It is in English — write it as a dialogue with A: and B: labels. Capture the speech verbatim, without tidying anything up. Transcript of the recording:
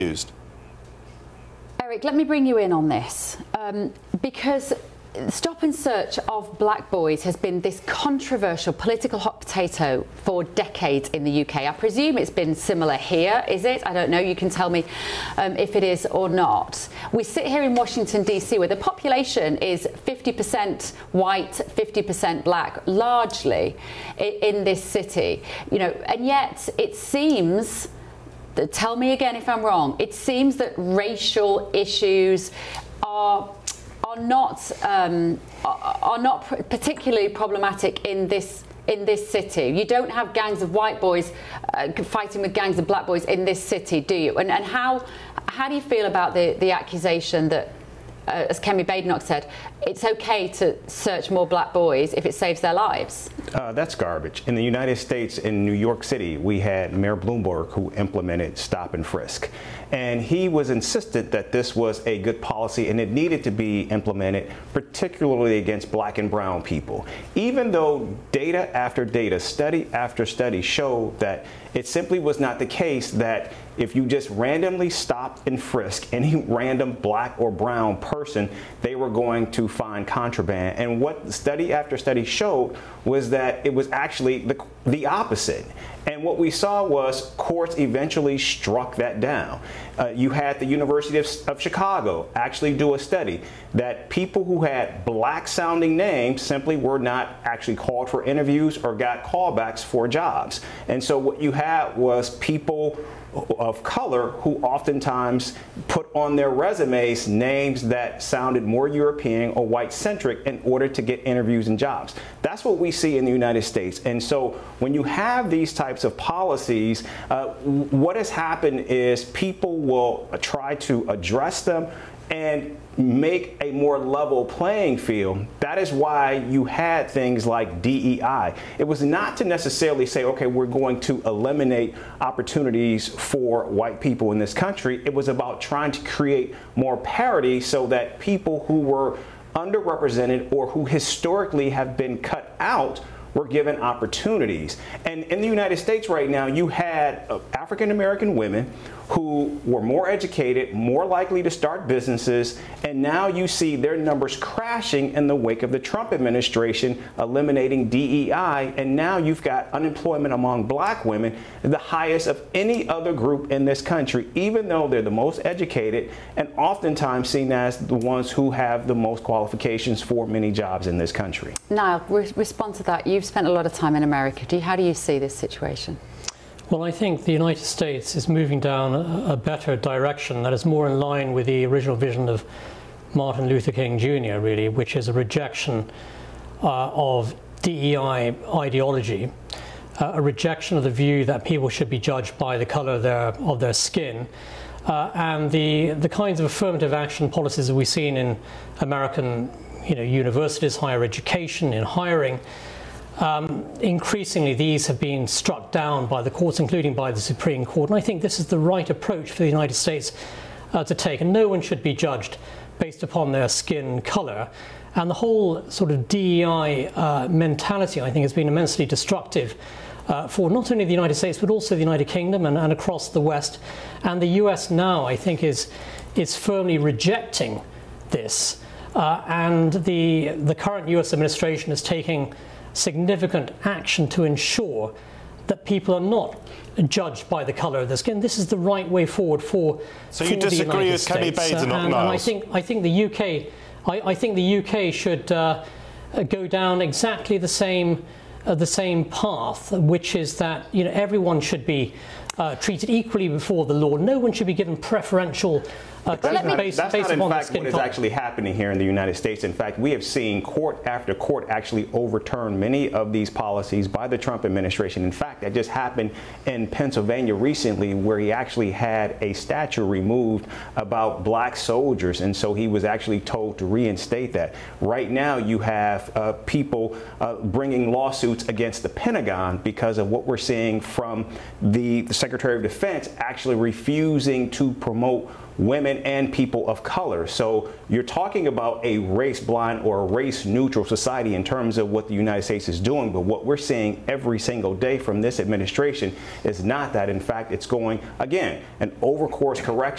A: used.
B: Eric, let me bring you in on this, um, because stop and search of black boys has been this controversial political hot potato for decades in the U K. I presume it's been similar here, is it? I don't know. You can tell me um, if it is or not. We sit here in Washington, D C, where the population is fifty percent white, fifty percent black, largely in this city. You know, and yet it seems, tell me again if I'm wrong, it seems that racial issues are are not um, are not particularly problematic in this in this city. You don't have gangs of white boys uh, fighting with gangs of black boys in this city, do you? And and how how do you feel about the the accusation that, uh, as Kemi Badenoch said, it's okay to search more black boys if it saves their lives?
C: Uh, that's garbage. In the United States, in New York City, we had Mayor Bloomberg who implemented stop and frisk. And he was insistent that this was a good policy and it needed to be implemented, particularly against black and brown people. Even though data after data, study after study showed that it simply was not the case that if you just randomly stopped and frisked any random black or brown person, they were going to find contraband. And what study after study showed was that it was actually the, the opposite. And what we saw was courts eventually struck that down. Uh, you had the University of, of Chicago actually do a study that people who had black sounding names simply were not actually called for interviews or got callbacks for jobs. And so what you had was people of color who oftentimes put on their resumes names that sounded more European or white-centric in order to get interviews and jobs. That's what we see in the United States. And so when you have these types of policies, uh, what has happened is people will try to address them and make a more level playing field. That is why you had things like D E I. It was not to necessarily say, okay, we're going to eliminate opportunities for white people in this country. It was about trying to create more parity so that people who were underrepresented or who historically have been cut out were given opportunities. And in the United States right now, you had uh, African-American women who were more educated, more likely to start businesses, and now you see their numbers crashing in the wake of the Trump administration eliminating D E I, and now you've got unemployment among black women, the highest of any other group in this country, even though they're the most educated and oftentimes seen as the ones who have the most qualifications for many jobs in this country.
B: Niall, re respond to that. You've spent a lot of time in America. Do you, how do you see this situation?
D: Well, I think the United States is moving down a, a better direction that is more in line with the original vision of Martin Luther King Junior, really, which is a rejection uh, of D E I ideology, uh, a rejection of the view that people should be judged by the color of their, of their skin, uh, and the, the kinds of affirmative action policies that we've seen in American you know, universities, higher education, in hiring. Um, increasingly, these have been struck down by the courts, including by the Supreme Court. And I think this is the right approach for the United States uh, to take. And no one should be judged based upon their skin color. And the whole sort of D E I uh, mentality, I think, has been immensely destructive uh, for not only the United States, but also the United Kingdom and, and across the West. And the U S now, I think, is, is firmly rejecting this. Uh, and the, the current U S administration is taking significant action to ensure that people are not judged by the colour of their skin. This is the right way forward for,
A: so
D: for
A: you disagree
D: the United
A: with Kemi
D: States.
A: Badenoch,
D: and, and I think I think the U K, I, I think the U K should uh, go down exactly the same uh, the same path, which is that you know everyone should be uh, treated equally before the law. No one should be given preferential Uh,
C: that's not,
D: based,
C: that's
D: based
C: not in
D: upon
C: fact what is actually happening here in the United States. In fact, we have seen court after court actually overturn many of these policies by the Trump administration. In fact, that just happened in Pennsylvania recently, where he actually had a statue removed about black soldiers, and so he was actually told to reinstate that. Right now, you have uh, people uh, bringing lawsuits against the Pentagon because of what we're seeing from the, the Secretary of Defense actually refusing to promote women and people of color. So you're talking about a race-blind or a race-neutral society in terms of what the United States is doing, but what we're seeing every single day from this administration is not that. In fact, it's going, again, an over-course correction.